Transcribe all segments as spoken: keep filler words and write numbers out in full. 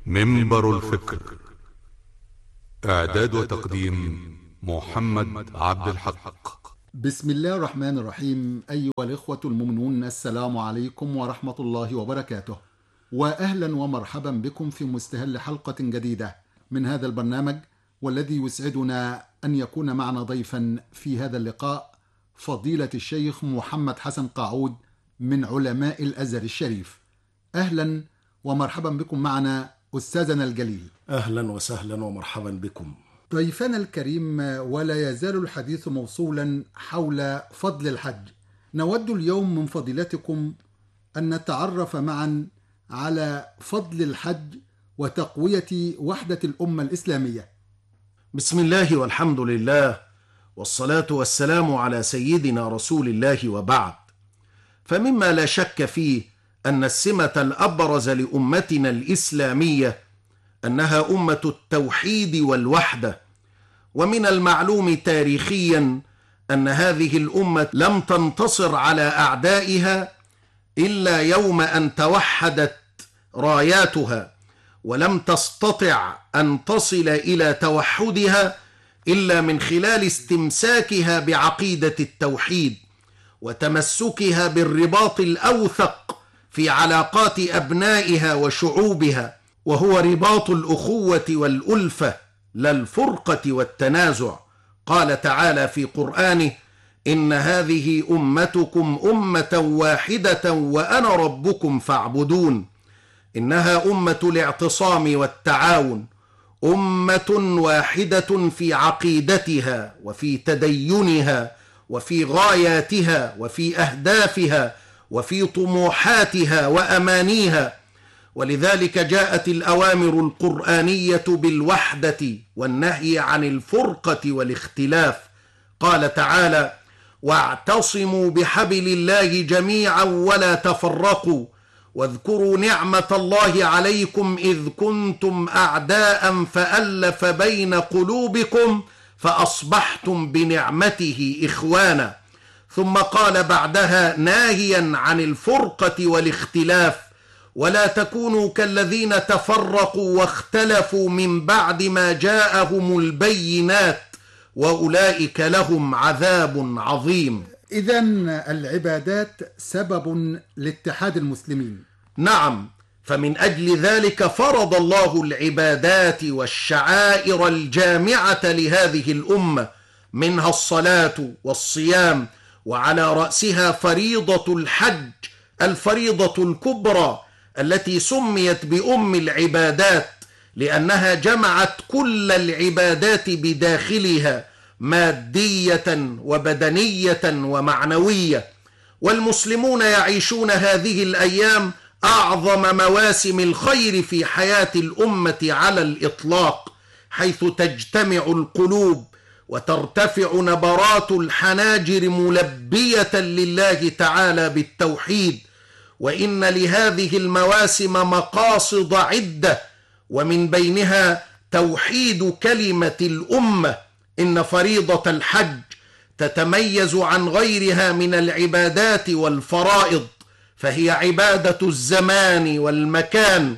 منبر الفكر. إعداد وتقديم محمد عبد الحق. بسم الله الرحمن الرحيم. أيها الإخوة المؤمنون، السلام عليكم ورحمة الله وبركاته، وأهلا ومرحبا بكم في مستهل حلقة جديدة من هذا البرنامج، والذي يسعدنا أن يكون معنا ضيفا في هذا اللقاء فضيلة الشيخ محمد حسن قاعود من علماء الأزهر الشريف. أهلا ومرحبا بكم معنا أستاذنا الجليل. أهلا وسهلا ومرحبا بكم ضيفنا الكريم. ولا يزال الحديث موصولا حول فضل الحج. نود اليوم من فضيلتكم أن نتعرف معا على فضل الحج وتقوية وحدة الأمة الإسلامية. بسم الله والحمد لله، والصلاة والسلام على سيدنا رسول الله، وبعد. فمما لا شك فيه أن السمة الأبرز لأمتنا الإسلامية أنها أمة التوحيد والوحدة، ومن المعلوم تاريخيا أن هذه الأمة لم تنتصر على أعدائها إلا يوم أن توحدت راياتها، ولم تستطع أن تصل إلى توحدها إلا من خلال استمساكها بعقيدة التوحيد وتمسكها بالرباط الأوثق في علاقات أبنائها وشعوبها، وهو رباط الأخوة والألفة لا الفرقة والتنازع. قال تعالى في قرآنه: إن هذه أمتكم أمة واحدة وأنا ربكم فاعبدون. إنها أمة الاعتصام والتعاون، أمة واحدة في عقيدتها وفي تدينها وفي غاياتها وفي أهدافها وفي طموحاتها وأمانيها. ولذلك جاءت الأوامر القرآنية بالوحدة والنهي عن الفرقة والاختلاف. قال تعالى: واعتصموا بحبل الله جميعا ولا تفرقوا واذكروا نعمة الله عليكم إذ كنتم أعداء فألف بين قلوبكم فأصبحتم بنعمته إخوانا. ثم قال بعدها ناهيا عن الفرقة والاختلاف: ولا تكونوا كالذين تفرقوا واختلفوا من بعد ما جاءهم البينات وأولئك لهم عذاب عظيم. إذن العبادات سبب لاتحاد المسلمين. نعم، فمن أجل ذلك فرض الله العبادات والشعائر الجامعة لهذه الأمة، منها الصلاة والصيام، وعلى رأسها فريضة الحج، الفريضة الكبرى التي سميت بأم العبادات لأنها جمعت كل العبادات بداخلها، مادية وبدنية ومعنوية. والمسلمون يعيشون هذه الأيام أعظم مواسم الخير في حياة الأمة على الإطلاق، حيث تجتمع القلوب وترتفع نبرات الحناجر ملبية لله تعالى بالتوحيد. وإن لهذه المواسم مقاصد عدة، ومن بينها توحيد كلمة الأمة. إن فريضة الحج تتميز عن غيرها من العبادات والفرائض، فهي عبادة الزمان والمكان،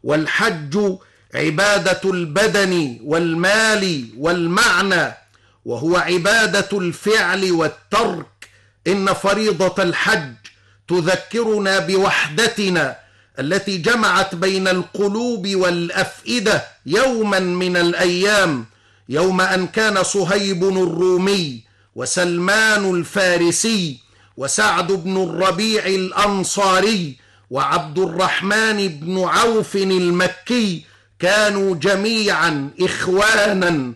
والحج عبادة البدن والمال والمعنى، وهو عبادة الفعل والترك. إن فريضة الحج تذكرنا بوحدتنا التي جمعت بين القلوب والأفئدة يوما من الأيام، يوم أن كان صهيب الرومي وسلمان الفارسي وسعد بن الربيع الأنصاري وعبد الرحمن بن عوف المكي كانوا جميعا إخوانا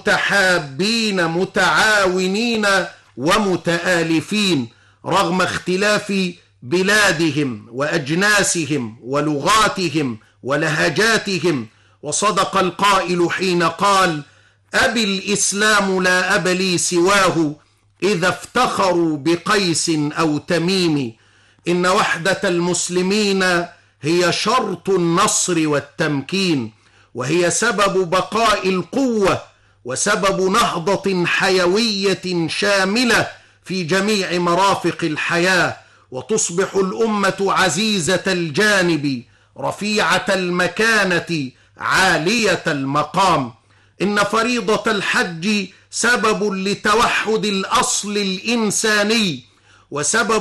متحابين متعاونين ومتآلفين، رغم اختلاف بلادهم وأجناسهم ولغاتهم ولهجاتهم. وصدق القائل حين قال: أبي الإسلام لا أب لي سواه إذا افتخروا بقيس أو تميم. إن وحدة المسلمين هي شرط النصر والتمكين، وهي سبب بقاء القوة وسبب نهضة حيوية شاملة في جميع مرافق الحياة، وتصبح الأمة عزيزة الجانب رفيعة المكانة عالية المقام. إن فريضة الحج سبب لتوحد الأصل الإنساني، وسبب